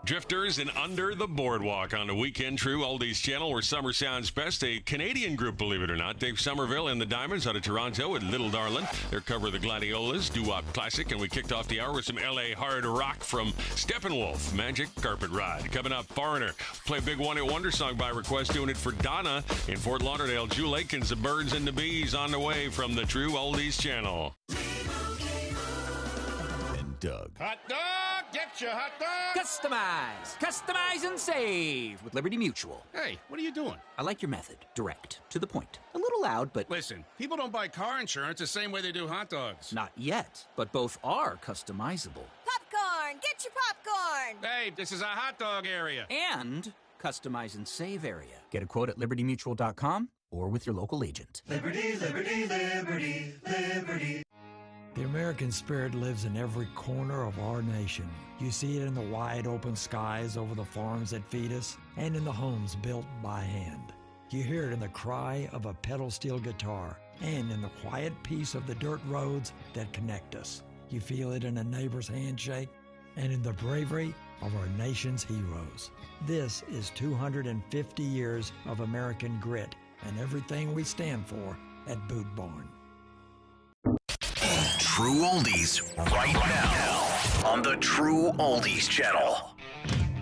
Drifters and Under the Boardwalk on the Weekend True Oldies channel where summer sounds best. A Canadian group, believe it or not. Dave Somerville and the Diamonds out of Toronto with Little Darlin'. Their cover of the Gladiolas, doo-wop classic. And we kicked off the hour with some LA hard rock from Steppenwolf, Magic Carpet Ride. Coming up, Foreigner. Play a big one-hit wonder song by request, doing it for Donna in Fort Lauderdale. Jewel Aikens, The Birds and the Bees on the way from the True Oldies channel. And Doug. Hot dog! Get your hot dog! Customize and save with Liberty Mutual. Hey, what are you doing? I like your method. Direct. To the point. A little loud, but... Listen, people don't buy car insurance the same way they do hot dogs. Not yet, but both are customizable. Popcorn! Get your popcorn! Hey, this is a hot dog area. And customize and save area. Get a quote at libertymutual.com or with your local agent. Liberty, liberty, liberty, liberty. The American spirit lives in every corner of our nation. You see it in the wide open skies over the farms that feed us and in the homes built by hand. You hear it in the cry of a pedal steel guitar and in the quiet peace of the dirt roads that connect us. You feel it in a neighbor's handshake and in the bravery of our nation's heroes. This is 250 years of American grit and everything we stand for at Boot Barn. True Oldies right now on the True Oldies channel.